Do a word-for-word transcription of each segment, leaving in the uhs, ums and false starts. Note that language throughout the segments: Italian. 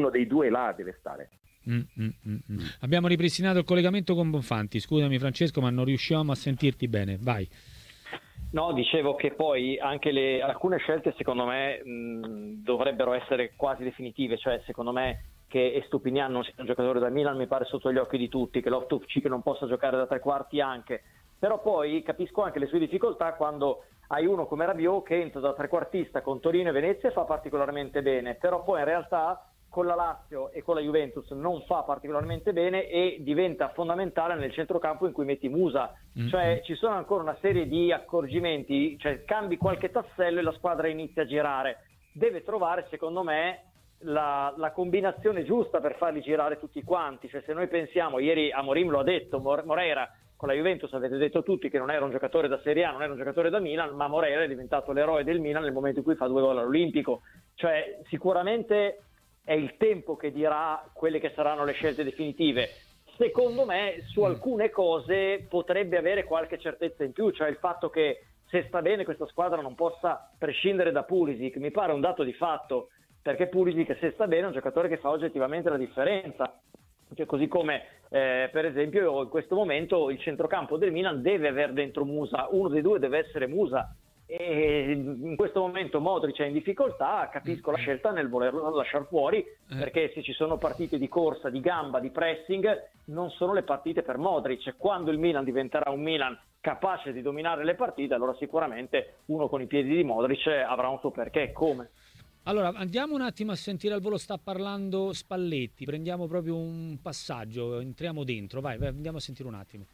uno dei due là deve stare. Mm, mm, mm, mm. Abbiamo ripristinato il collegamento con Bonfanti, scusami Francesco, ma non riusciamo a sentirti bene, vai. No, dicevo che poi anche le, alcune scelte secondo me mh, dovrebbero essere quasi definitive, cioè secondo me che Estupiñán non sia un giocatore da Milan mi pare sotto gli occhi di tutti, che Loftus-Cheek non possa giocare da tre quarti anche, però poi capisco anche le sue difficoltà quando hai uno come Rabiot che entra da trequartista con Torino e Venezia e fa particolarmente bene, però poi in realtà con la Lazio e con la Juventus non fa particolarmente bene e diventa fondamentale nel centrocampo in cui metti Musa, mm-hmm. Cioè ci sono ancora una serie di accorgimenti, cioè cambi qualche tassello e la squadra inizia a girare, deve trovare secondo me la, la combinazione giusta per farli girare tutti quanti, cioè se noi pensiamo, ieri Amorim lo ha detto, Moreira con la Juventus avete detto tutti che non era un giocatore da Serie A, non era un giocatore da Milan, ma Moreira è diventato l'eroe del Milan nel momento in cui fa due gol all'Olimpico, cioè sicuramente è il tempo che dirà quelle che saranno le scelte definitive. Secondo me su alcune cose potrebbe avere qualche certezza in più, cioè il fatto che se sta bene questa squadra non possa prescindere da Pulisic, mi pare un dato di fatto, perché Pulisic se sta bene è un giocatore che fa oggettivamente la differenza, cioè, così come eh, per esempio in questo momento il centrocampo del Milan deve aver dentro Musa, uno dei due deve essere Musa, e in questo momento Modric è in difficoltà, capisco la scelta nel volerlo lasciare fuori, perché se ci sono partite di corsa, di gamba, di pressing non sono le partite per Modric. Quando il Milan diventerà un Milan capace di dominare le partite, allora sicuramente uno con i piedi di Modric avrà un suo perché. Come? Allora andiamo un attimo a sentire al volo, sta parlando Spalletti, prendiamo proprio un passaggio, entriamo dentro, vai, vai andiamo a sentire un attimo.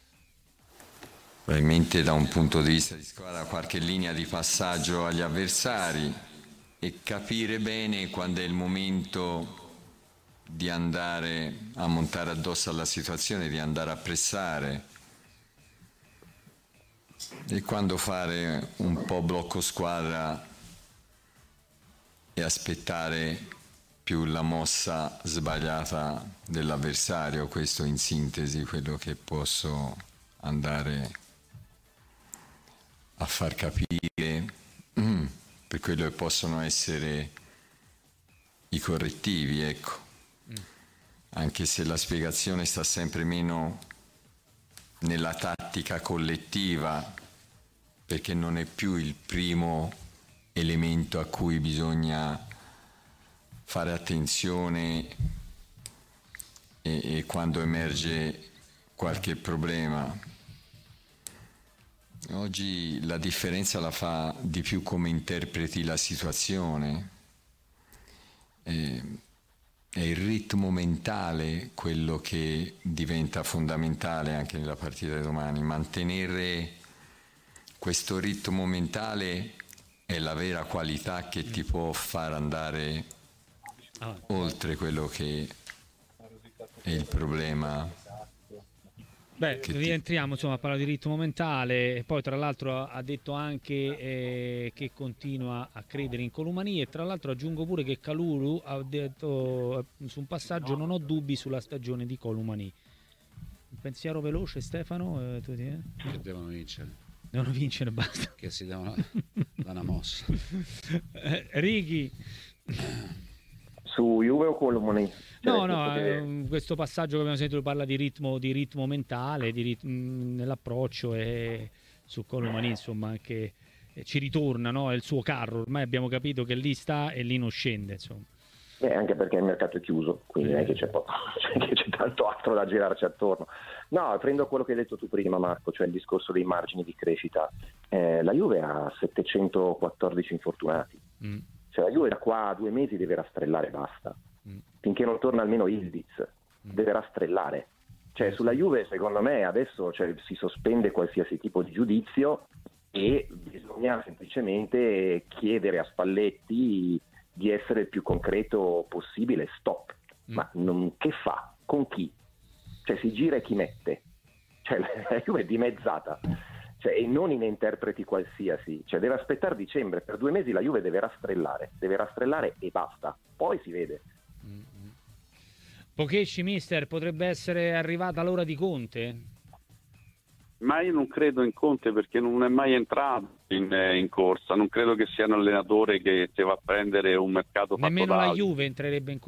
Probabilmente da un punto di vista di squadra qualche linea di passaggio agli avversari e capire bene quando è il momento di andare a montare addosso alla situazione, di andare a pressare e quando fare un po' blocco squadra e aspettare più la mossa sbagliata dell'avversario. Questo in sintesi quello che posso andare a far capire mm, per quello che possono essere i correttivi, ecco. Mm. Anche se la spiegazione sta sempre meno nella tattica collettiva, perché non è più il primo elemento a cui bisogna fare attenzione e, e quando emerge qualche problema. Oggi la differenza la fa di più come interpreti la situazione, è, è il ritmo mentale quello che diventa fondamentale anche nella partita di domani. Mantenere questo ritmo mentale è la vera qualità che ti può far andare oltre quello che è il problema. Beh, rientriamo insomma a parlare di ritmo mentale e poi tra l'altro ha detto anche eh, che continua a credere in Colomani e tra l'altro aggiungo pure che Kalulu ha detto eh, su un passaggio non ho dubbi sulla stagione di Colomani. Un pensiero veloce Stefano? Eh, tu, eh? Che devono vincere. Devono vincere, basta. Che si devono dare una mossa. eh, Righi. Su Juve o Colomani? No, no, che... questo passaggio che abbiamo sentito parla di ritmo, di ritmo mentale, di ritmo, nell'approccio e su Colomani insomma anche eh, ci ritorna, no? È il suo carro, ormai abbiamo capito che lì sta e lì non scende, insomma. Eh, anche perché il mercato è chiuso, quindi non è che c'è, poco, cioè che c'è tanto altro da girarci attorno. No, prendo quello che hai detto tu prima Marco, cioè il discorso dei margini di crescita. Eh, la Juve ha settecentoquattordici infortunati, mm. cioè la Juve da qua a due mesi deve rastrellare e basta. Finché non torna almeno Ildiz deve rastrellare, cioè sulla Juve secondo me adesso cioè, si sospende qualsiasi tipo di giudizio e bisogna semplicemente chiedere a Spalletti di essere il più concreto possibile. Stop, mm. ma non, che fa? Con chi? Cioè si gira e chi mette? Cioè la Juve è dimezzata, cioè, e non in interpreti qualsiasi, cioè deve aspettare dicembre, per due mesi la Juve deve rastrellare, deve rastrellare e basta, poi si vede. Pochetci, mister, potrebbe essere arrivata l'ora di Conte? Ma io non credo in Conte perché non è mai entrato in, in corsa, non credo che sia un allenatore che ti va a prendere un mercato fatto nemmeno da la altri. Juve entrerebbe in